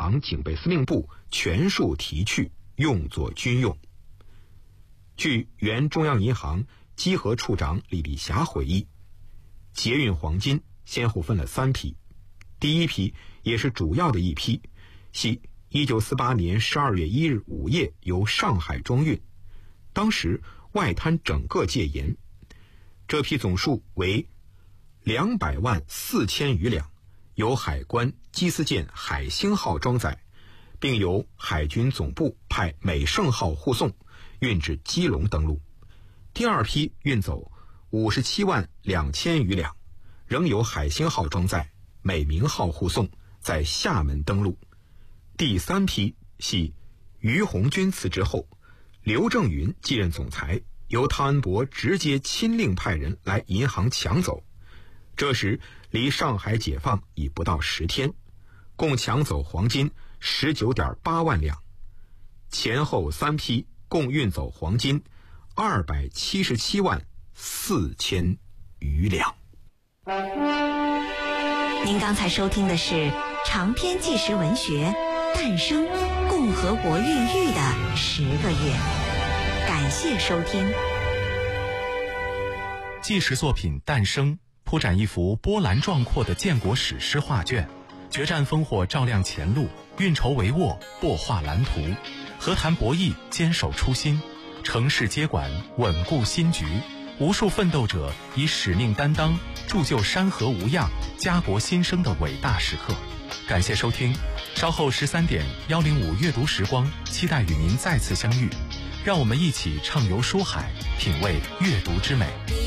行警备司令部全数提去，用作军用。据原中央银行稽核处长李碧霞回忆，捷运黄金先后分了3批，第一批也是主要的一批，系1948年12月1日午夜由上海装运，当时外滩整个戒严，这批总数为200万4千余两，由海关缉私舰海星号装载，并由海军总部派美胜号护送，运至基隆登陆。第二批运走57万2千余两，仍由海星号装载，美明号护送，在厦门登陆。第3批系于鸿钧辞职后，刘正云继任总裁，由汤恩伯直接亲令派人来银行抢走。这时离上海解放已不到10天，共抢走黄金 19.8 万两，前后3批共运走黄金277万4千余两。 您刚才收听的是长篇纪实文学《诞生：共和国孕育的10个月》，感谢收听。 纪实作品《诞生》铺展一幅波澜壮阔的建国史诗画卷，决战烽火照亮前路，运筹帷幄擘画蓝图，和谈博弈坚守初心，乘势接管稳固新局。无数奋斗者以使命担当，铸就山河无恙、家国新生的伟大时刻。感谢收听，稍后13点105阅读时光，期待与您再次相遇。让我们一起畅游书海，品味阅读之美。